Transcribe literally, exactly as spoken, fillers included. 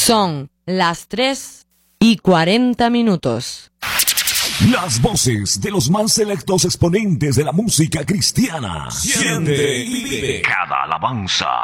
Son las tres y cuarenta minutos. Las voces de los más selectos exponentes de la música cristiana. Siente y vive cada alabanza.